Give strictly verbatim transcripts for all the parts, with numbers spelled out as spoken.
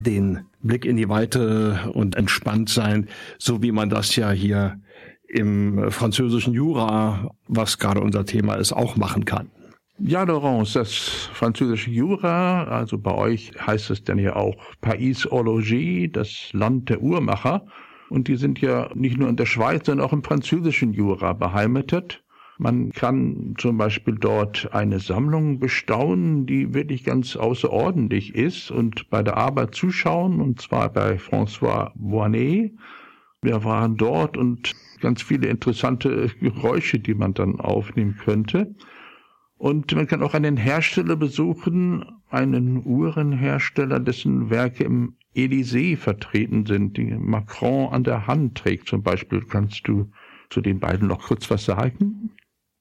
den Blick in die Weite und entspannt sein, so wie man das ja hier im französischen Jura, was gerade unser Thema ist, auch machen kann. Ja, Laurence, das französische Jura, also bei euch heißt es dann ja auch Pays Horloger, das Land der Uhrmacher. Und die sind ja nicht nur in der Schweiz, sondern auch im französischen Jura beheimatet. Man kann zum Beispiel dort eine Sammlung bestaunen, die wirklich ganz außerordentlich ist und bei der Arbeit zuschauen, und zwar bei François Voinet. Wir waren dort und ganz viele interessante Geräusche, die man dann aufnehmen könnte. Und man kann auch einen Hersteller besuchen, einen Uhrenhersteller, dessen Werke im Élysée vertreten sind, die Macron an der Hand trägt zum Beispiel. Kannst du zu den beiden noch kurz was sagen?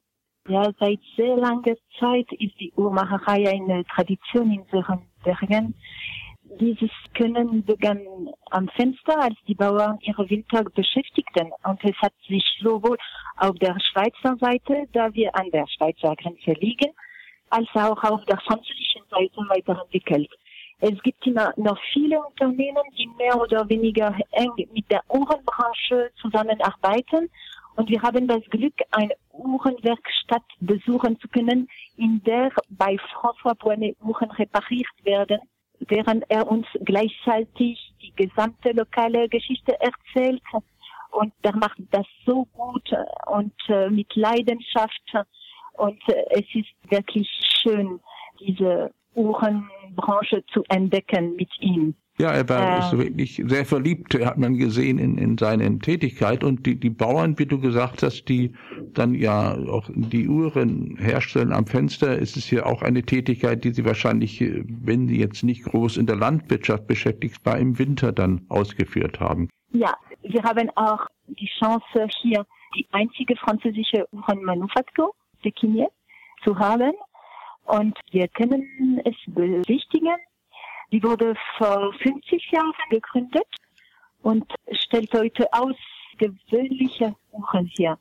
Ja, seit sehr langer Zeit ist die Uhrmacherei eine Tradition in unseren Bergen. Dieses Können begann am Fenster, als die Bauern ihre Winter beschäftigten. Und es hat sich sowohl auf der Schweizer Seite, da wir an der Schweizer Grenze liegen, als auch auf der französischen Seite weiterentwickelt. Es gibt immer noch viele Unternehmen, die mehr oder weniger eng mit der Uhrenbranche zusammenarbeiten. Und wir haben das Glück, eine Uhrenwerkstatt besuchen zu können, in der bei François Voinet Uhren repariert werden, während er uns gleichzeitig die gesamte lokale Geschichte erzählt. Und der macht das so gut und äh, mit Leidenschaft. Und äh, es ist wirklich schön, diese Uhrenbranche zu entdecken mit ihm. Ja, er war ähm, wirklich sehr verliebt, hat man gesehen in, in seiner Tätigkeit. Und die, die Bauern, wie du gesagt hast, die dann ja auch die Uhren herstellen am Fenster, ist es ja auch eine Tätigkeit, die sie wahrscheinlich, wenn sie jetzt nicht groß in der Landwirtschaft beschäftigt war, im Winter dann ausgeführt haben. Ja, wir haben auch die Chance, hier die einzige französische Uhrenmanufaktur, Pekinier, zu haben. Und wir können es besichtigen. Die wurde vor fünfzig Jahren gegründet und stellt heute ausgewöhnliche Uhren her.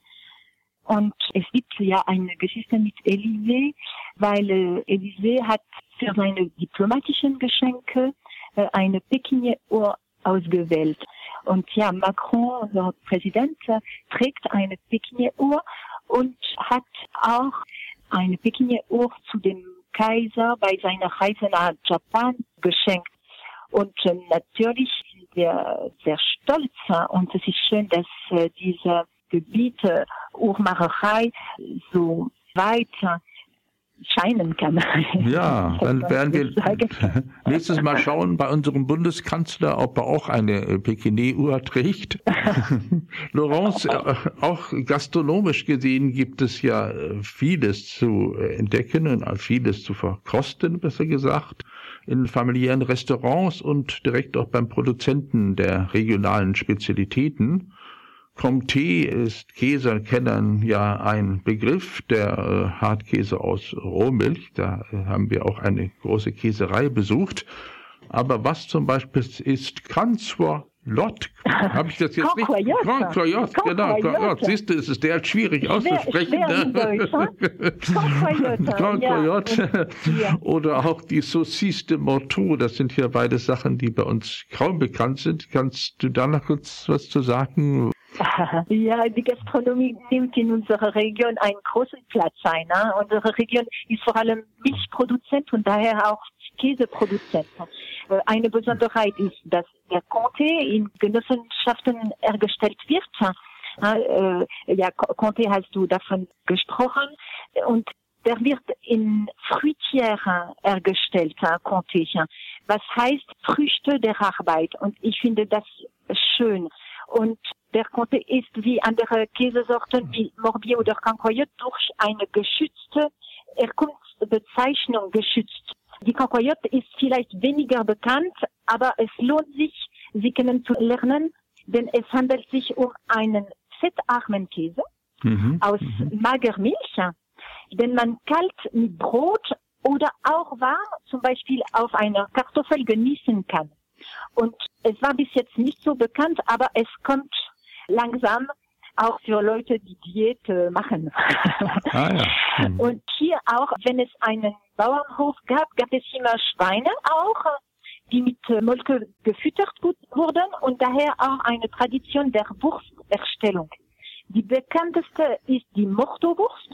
Und es gibt ja eine Geschichte mit Élysée, weil äh, Élysée hat für seine diplomatischen Geschenke äh, eine Pekinier-Uhr ausgewählt. Und ja, Macron, der Präsident, äh, trägt eine Pekinier-Uhr und hat auch eine Pekinier-Uhr zu dem Kaiser bei seiner Reise nach Japan geschenkt. Und äh, natürlich sind wir sehr stolz äh, und es ist schön, dass äh, diese Gebiete Uhrmacherei so weit äh, scheinen kann. Ja, dann werden wir nächstes Mal schauen bei unserem Bundeskanzler, ob er auch eine Pekinier-Uhr trägt. Laurence, auch gastronomisch gesehen gibt es ja vieles zu entdecken und vieles zu verkosten, besser gesagt, in familiären Restaurants und direkt auch beim Produzenten der regionalen Spezialitäten. Comté ist Käsekennern ja ein Begriff, der äh, Hartkäse aus Rohmilch. Da äh, haben wir auch eine große Käserei besucht. Aber was zum Beispiel ist Cancoillotte? Habe ich das jetzt richtig? Cancoillotte, genau. Cancoillotte. Siehst du, es ist der schwierig auszusprechen. Cancoillotte. Oder auch die Saucisse de Morteau. Das sind ja beide Sachen, die bei uns kaum bekannt sind. Kannst du da noch kurz was zu sagen? Ja, die Gastronomie nimmt in unserer Region einen großen Platz ein. Ne? Unsere Region ist vor allem Milchproduzent und daher auch Käseproduzent. Eine Besonderheit ist, dass der Comté in Genossenschaften hergestellt wird. Ja, Comté hast du davon gesprochen. Und der wird in Fruitière hergestellt, Comté. Was heißt Früchte der Arbeit. Und ich finde das schön. Und der Comté ist wie andere Käsesorten wie Morbier oder Cancoillotte durch eine geschützte Herkunftsbezeichnung geschützt. Die Cancoillotte ist vielleicht weniger bekannt, aber es lohnt sich, sie kennenzulernen, denn es handelt sich um einen fettarmen Käse mhm. aus mhm. Magermilch, den man kalt mit Brot oder auch warm zum Beispiel auf einer Kartoffel genießen kann. Und es war bis jetzt nicht so bekannt, aber es kommt langsam auch für Leute, die Diät äh, machen. Ah, ja. Mhm. Und hier auch, wenn es einen Bauernhof gab, gab es immer Schweine auch die mit Molke gefüttert wurden und daher auch eine Tradition der Wursterstellung. Die bekannteste ist die Mortowurst,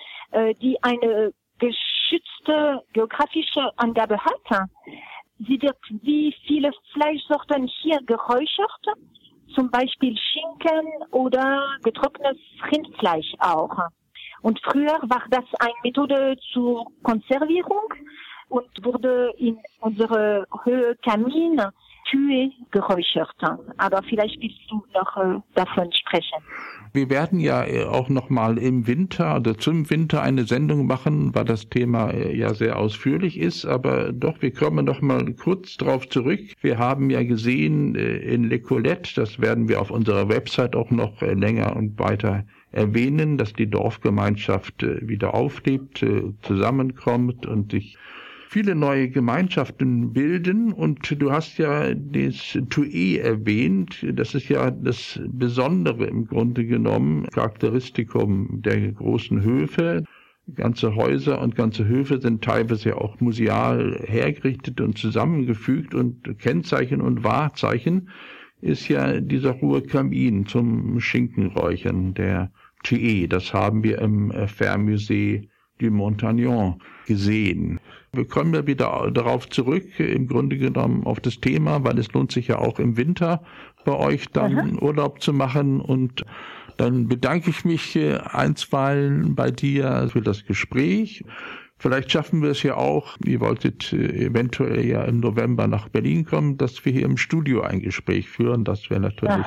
die eine geschützte geografische Angabe hat. Sie wird wie viele Fleischsorten hier geräuchert, zum Beispiel Schinken oder getrocknetes Rindfleisch auch. Und früher war das eine Methode zur Konservierung und wurde in unsere Höhe Kamin Kühe geräuchert. Aber vielleicht willst du noch äh, davon sprechen. Wir werden ja auch nochmal im Winter oder zum Winter eine Sendung machen, weil das Thema ja sehr ausführlich ist. Aber doch, wir kommen noch mal kurz drauf zurück. Wir haben ja gesehen in Le Colette, das werden wir auf unserer Website auch noch länger und weiter erwähnen, dass die Dorfgemeinschaft wieder auflebt, zusammenkommt und sich viele neue Gemeinschaften bilden. Und du hast ja das Tué erwähnt. Das ist ja das Besondere im Grunde genommen, Charakteristikum der großen Höfe. Ganze Häuser und ganze Höfe sind teilweise auch museal hergerichtet und zusammengefügt, und Kennzeichen und Wahrzeichen ist ja dieser hohe Kamin zum Schinkenräuchern, der Tué. Das haben wir im Fernsehmusée du Montagnon gesehen. Wir kommen ja wieder darauf zurück, im Grunde genommen auf das Thema, weil es lohnt sich ja auch im Winter bei euch dann Aha. Urlaub zu machen. Und dann bedanke ich mich einstweilen bei dir für das Gespräch. Vielleicht schaffen wir es ja auch, ihr wolltet eventuell ja im November nach Berlin kommen, dass wir hier im Studio ein Gespräch führen. Das wäre natürlich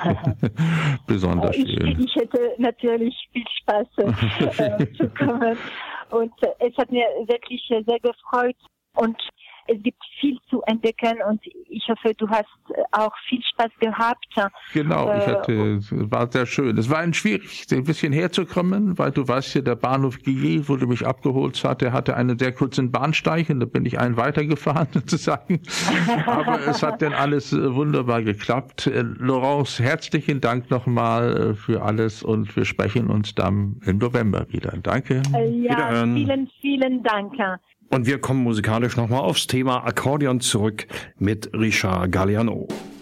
besonders ich, schön. Ich hätte natürlich viel Spaß äh, zu kommen. Und äh, es hat mir wirklich äh, sehr gefreut. Und es gibt viel zu entdecken, und ich hoffe, du hast auch viel Spaß gehabt. Genau, ich hatte, es war sehr schön. Es war ein schwierig, ein bisschen herzukommen, weil du weißt ja, der Bahnhof Gillet, wo du mich abgeholt hast, der hatte einen sehr kurzen Bahnsteig, und da bin ich einen weitergefahren sozusagen. Aber es hat dann alles wunderbar geklappt. Laurence, herzlichen Dank nochmal für alles, und wir sprechen uns dann im November wieder. Danke. Ja, Wiederhören. vielen, vielen Dank. Und wir kommen musikalisch nochmal aufs Thema Akkordeon zurück mit Richard Galliano.